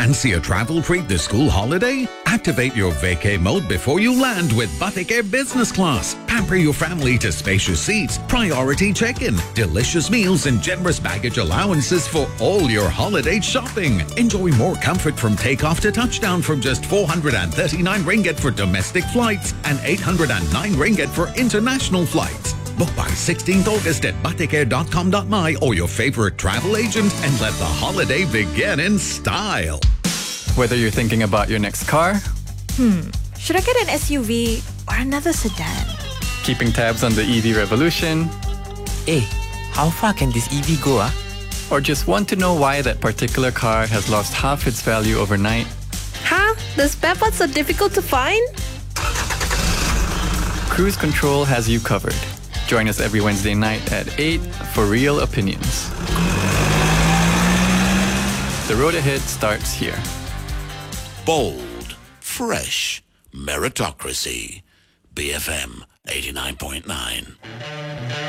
Fancy a travel treat this school holiday? Activate your vacay mode before you land with Batik Air Business Class. Pamper your family to spacious seats, priority check-in, delicious meals and generous baggage allowances for all your holiday shopping. Enjoy more comfort from takeoff to touchdown from just 439 ringgit for domestic flights and 809 ringgit for international flights. Book by 16th August at batikair.com.my or your favorite travel agent and let the holiday begin in style. Whether you're thinking about your next car, Should I get an SUV or another sedan? keeping tabs on the EV revolution, How far can this EV go, or just want to know why that particular car has lost half its value overnight, Huh? The spare parts are difficult to find? Cruise Control has you covered. Join us every Wednesday night at 8 for Real Opinions. The road ahead starts here. Bold, fresh, meritocracy. BFM 89.9.